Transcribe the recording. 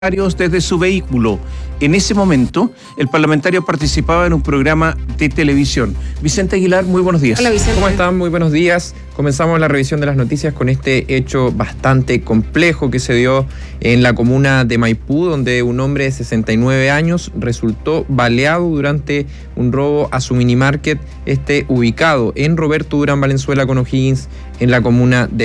desde su vehículo. En ese momento, el parlamentario participaba en un programa de televisión. Vicente Aguilar, muy buenos días. Hola, Vicente. ¿Cómo están? Muy buenos días. Comenzamos la revisión de las noticias con este hecho bastante complejo que se dio en la comuna de Maipú, donde un hombre de 69 años resultó baleado durante un robo a su minimarket, ubicado en Roberto Durán Valenzuela con O'Higgins, en la comuna de